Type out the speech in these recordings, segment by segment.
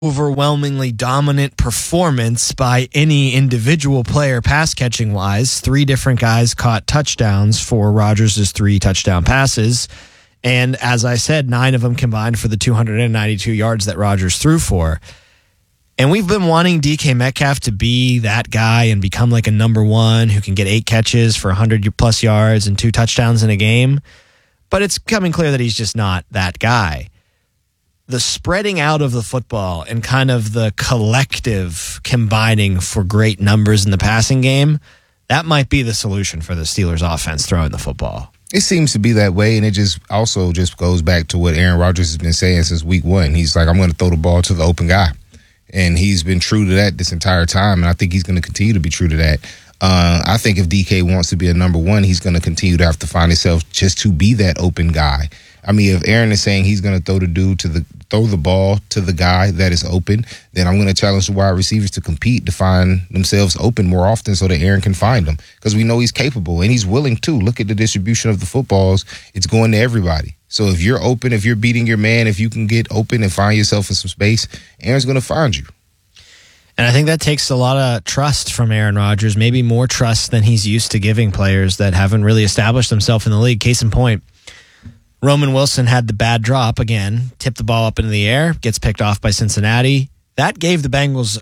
overwhelmingly dominant performance by any individual player pass catching wise. 3 different guys caught touchdowns for Rodgers' 3 touchdown passes. And as I said, 9 of them combined for the 292 yards that Rodgers threw for. And we've been wanting DK Metcalf to be that guy and become like a number 1 who can get 8 catches for 100 plus yards and 2 touchdowns in a game. But it's becoming clear that he's just not that guy. The spreading out of the football and kind of the collective combining for great numbers in the passing game, that might be the solution for the Steelers offense throwing the football. It seems to be that way, and it just also goes back to what Aaron Rodgers has been saying since week 1. He's like, I'm going to throw the ball to the open guy. And he's been true to that this entire time, and I think he's going to continue to be true to that. I think if DK wants to be a number 1, he's going to continue to have to find himself just to be that open guy. I mean, if Aaron is saying he's going to throw the ball to the guy that is open, then I'm going to challenge the wide receivers to compete to find themselves open more often so that Aaron can find them, because we know he's capable and he's willing to. Look at the distribution of the footballs. It's going to everybody. So if you're open, if you're beating your man, if you can get open and find yourself in some space, Aaron's going to find you. And I think that takes a lot of trust from Aaron Rodgers, maybe more trust than he's used to giving players that haven't really established themselves in the league. Case in point, Roman Wilson had the bad drop again, tipped the ball up into the air, gets picked off by Cincinnati. That gave the Bengals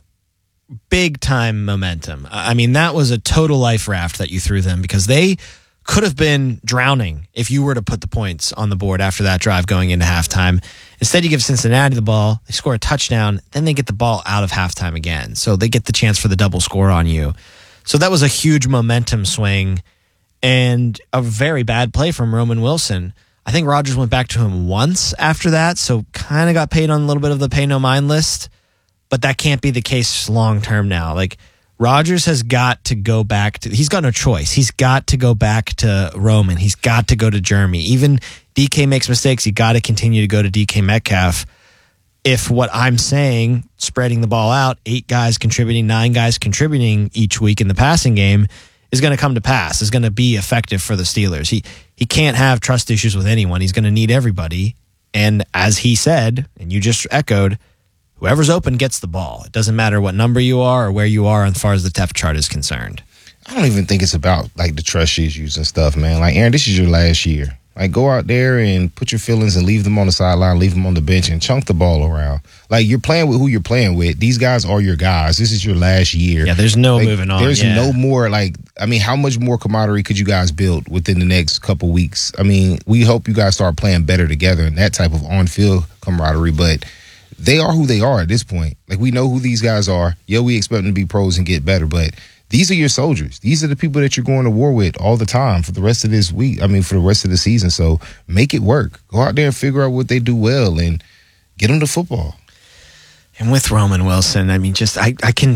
big-time momentum. I mean, that was a total life raft that you threw them, because they could have been drowning if you were to put the points on the board after that drive going into halftime. Instead, you give Cincinnati the ball, they score a touchdown, then they get the ball out of halftime again. So they get the chance for the double score on you. So that was a huge momentum swing and a very bad play from Roman Wilson. I think Rodgers went back to him once after that, so kind of got paid on a little bit of the pay no mind list, but that can't be the case long term now. Like, Rodgers has got to go back to, he's got no choice. He's got to go back to Roman. He's got to go to Jeremy. Even DK makes mistakes, you got to continue to go to DK Metcalf. If what I'm saying, spreading the ball out, 8 guys contributing, 9 guys contributing each week in the passing game, is going to come to pass, is going to be effective for the Steelers. He can't have trust issues with anyone. He's going to need everybody. And as he said, and you just echoed, whoever's open gets the ball. It doesn't matter what number you are or where you are as far as the depth chart is concerned. I don't even think it's about like the trust issues and stuff, man. Like, Aaron, this is your last year. Like, go out there and put your feelings and leave them on the sideline, leave them on the bench, and chunk the ball around. Like, you're playing with who you're playing with. These guys are your guys. This is your last year. Yeah, there's no moving on. There's no more, like, I mean, how much more camaraderie could you guys build within the next couple weeks? I mean, we hope you guys start playing better together and that type of on-field camaraderie, but they are who they are at this point. Like, we know who these guys are. Yeah, we expect them to be pros and get better, but these are your soldiers. These are the people that you're going to war with all the time for the rest of this week. I mean, for the rest of the season. So make it work. Go out there and figure out what they do well and get them to football. And with Roman Wilson, I mean, just I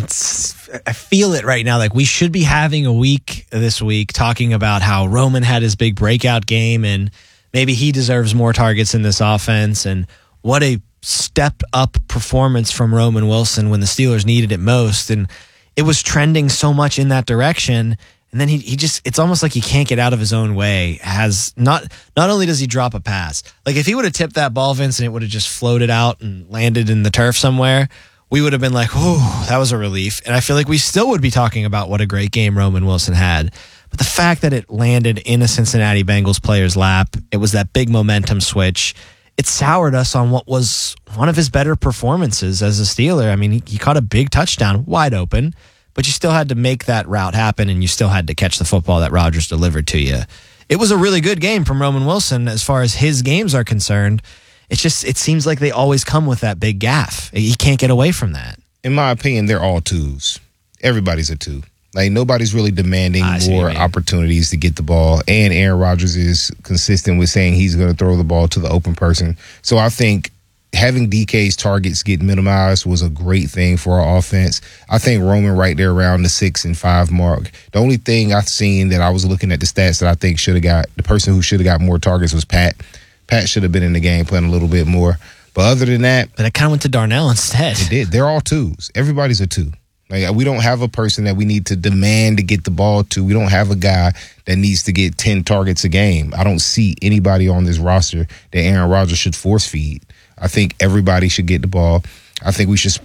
feel it right now. Like, we should be having a week this week talking about how Roman had his big breakout game and maybe he deserves more targets in this offense, and what a step up performance from Roman Wilson when the Steelers needed it most. And it was trending so much in that direction. And then he just, it's almost like he can't get out of his own way. Not only does he drop a pass, like if he would have tipped that ball, Vince, and it would have just floated out and landed in the turf somewhere, we would have been like, oh, that was a relief. And I feel like we still would be talking about what a great game Roman Wilson had. But the fact that it landed in a Cincinnati Bengals player's lap, it was that big momentum switch. It soured us on what was one of his better performances as a Steeler. I mean, he caught a big touchdown wide open, but you still had to make that route happen, and you still had to catch the football that Rodgers delivered to you. It was a really good game from Roman Wilson as far as his games are concerned. It seems like they always come with that big gaffe. He can't get away from that. In my opinion, they're all 2s. Everybody's a 2. Like, nobody's really demanding more opportunities to get the ball. And Aaron Rodgers is consistent with saying he's going to throw the ball to the open person. So I think having DK's targets get minimized was a great thing for our offense. I think Roman right there around the 6 and 5 mark. The only thing I've seen that I was looking at the stats that I think the person who should have got more targets was Pat. Pat should have been in the game playing a little bit more. But other than that. But it kind of went to Darnell instead. It did. They're all 2s. Everybody's a 2. Like, we don't have a person that we need to demand to get the ball to. We don't have a guy that needs to get 10 targets a game. I don't see anybody on this roster that Aaron Rodgers should force feed. I think everybody should get the ball. I think we should